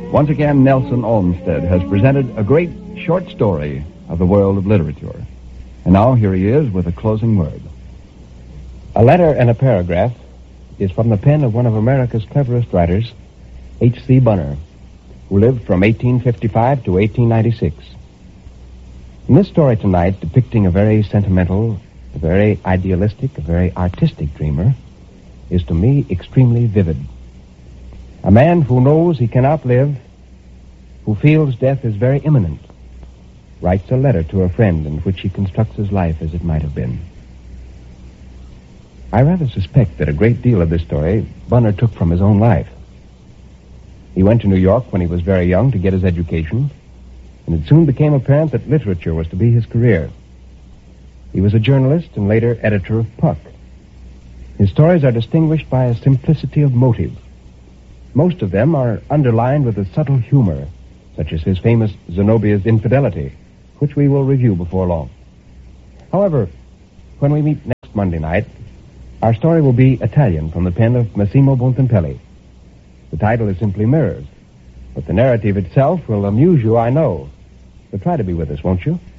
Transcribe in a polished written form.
Once again, Nelson Olmsted has presented a great short story of the world of literature. And now here he is with a closing word. A letter and a paragraph is from the pen of one of America's cleverest writers, H.C. Bunner, who lived from 1855 to 1896. In this story tonight, depicting a very sentimental, a very idealistic, a very artistic dreamer, is to me extremely vivid. A man who knows he can outlive, who feels death is very imminent, writes a letter to a friend in which he constructs his life as it might have been. I rather suspect that a great deal of this story Bunner took from his own life. He went to New York when he was very young to get his education, and it soon became apparent that literature was to be his career. He was a journalist and later editor of Puck. His stories are distinguished by a simplicity of motive. Most of them are underlined with a subtle humor, such as his famous Zenobia's Infidelity, which we will review before long. However, when we meet next Monday night, our story will be Italian from the pen of Massimo Bontempelli. The title is simply Mirrors, but the narrative itself will amuse you, I know. So try to be with us, won't you?